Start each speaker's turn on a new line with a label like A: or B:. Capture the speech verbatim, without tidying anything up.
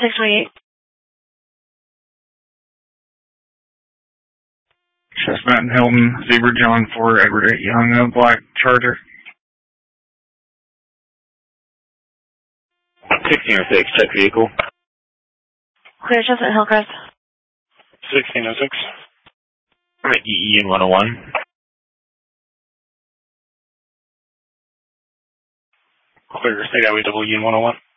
A: six twenty-eight.
B: Chestnut and Hilton, Zebra John four, Edward eight Young, uh, Black Charger.
C: sixteen oh six, check vehicle.
A: Clear Chestnut Hillcrest.
C: sixteen oh six. E E in one oh one. Clear State Highway W in one oh one.